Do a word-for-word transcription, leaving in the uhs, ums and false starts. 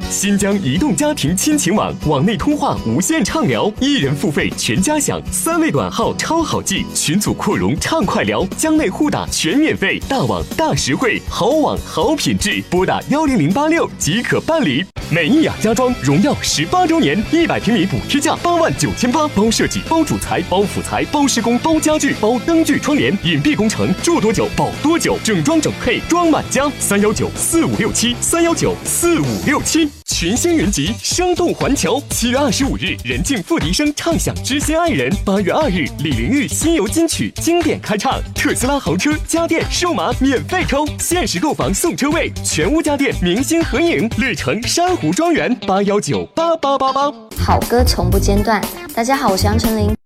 新疆移动家庭亲情网，网内通话无限畅聊，一人付费全家享，三位短号超好记，群组扩容畅快聊，疆内互打全免费，大网大实惠，好网好品质，拨打幺零零八六即可办理。美意雅家装荣耀十八周年，一百平米补贴价八万九千八，包设计、包主材、包辅材、包施工、包家具、包灯具窗帘，隐蔽工程，住多久保多久，整装整配装满家。三幺九四五六七，三幺九四五六七。群星云集，生动环球。七月二十五日，任静付笛声唱响《知心爱人》。八月二日，李玲玉新游金曲经典开唱。特斯拉豪车家电数码免费抽，限时购房送车位。全屋家电明星合影，绿城珊瑚庄园八幺九八八八八。 好歌从不间断。大家好，我是杨丞琳。